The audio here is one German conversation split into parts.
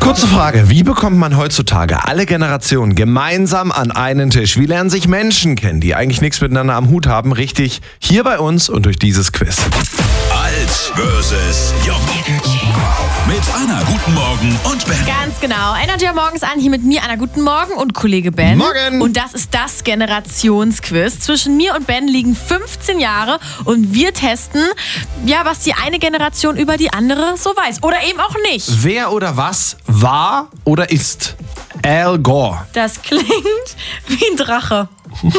Kurze Frage, wie bekommt man heutzutage alle Generationen gemeinsam an einen Tisch? Wie lernen sich Menschen kennen, die eigentlich nichts miteinander am Hut haben? Richtig, hier bei uns und durch dieses Quiz. Alt versus Jung. Mit Anna, guten Morgen und Ben. Ganz genau. Energy morgens an, hier mit mir, Anna, guten Morgen und Kollege Ben. Morgen. Und das ist das Generationsquiz. Zwischen mir und Ben liegen 15 Jahre und wir testen, ja, was die eine Generation über die andere so weiß. Oder eben auch nicht. Wer oder was war oder ist Al Gore? Das klingt wie ein Drache.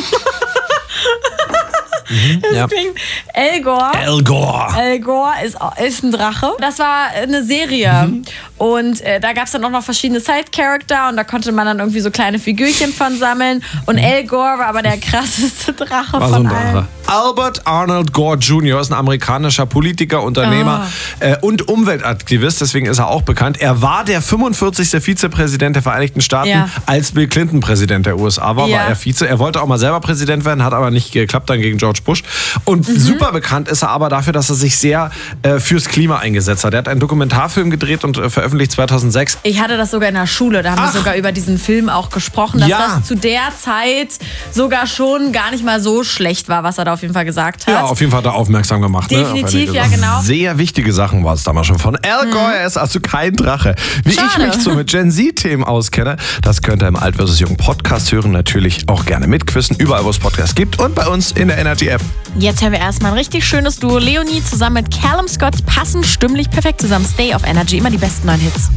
Ja. Klingt Al Gore. Al Gore. Al Gore ist ein Drache. Das war eine Serie. Und da gab es dann auch noch verschiedene Side-Character und da konnte man dann irgendwie so kleine Figürchen von sammeln. Und Al Gore war aber der krasseste Drache War so von ein allen. Drache. Albert Arnold Gore Jr. ist ein amerikanischer Politiker, Unternehmer und Umweltaktivist, deswegen ist er auch bekannt. Er war der 45. Vizepräsident der Vereinigten Staaten. Ja. Als Bill Clinton Präsident der USA war, Ja. war er Vize. Er wollte auch mal selber Präsident werden, hat aber nicht geklappt, dann gegen George Bush. Und super bekannt ist er aber dafür, dass er sich sehr fürs Klima eingesetzt hat. Er hat einen Dokumentarfilm gedreht und veröffentlicht 2006. Ich hatte das sogar in der Schule, da haben wir sogar über diesen Film auch gesprochen, dass Ja. das zu der Zeit sogar schon gar nicht mal so schlecht war, was er da auf jeden Fall gesagt hat. Ja, auf jeden Fall hat er aufmerksam gemacht. Definitiv, ne? ja, genau. Sehr wichtige Sachen war es damals schon von Al Gore. Er ist also kein Drache. Wie ich Schade. mich so mit Gen Z-Themen auskenne, das könnt ihr im Alt vs. Jung Podcast hören. Natürlich auch gerne mitquissen, überall wo es Podcasts gibt und bei uns in der Energy-App. Jetzt hören wir erstmal ein richtig schönes Duo. Leonie zusammen mit Callum Scott passen stimmlich perfekt zusammen. Stay auf Energy, immer die besten neuen Hits.